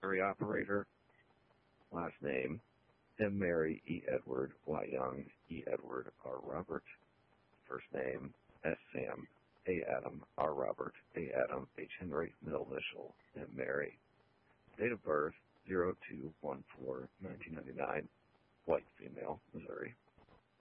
Missouri operator. Last name, M. Mary, E. Edward, Y. Young, E. Edward, R. Robert. First name, S. Sam, A. Adam, R. Robert, A. Adam, H. Henry, middle initial, M. Mary. Date of birth, 02/14/1999, white female, Missouri.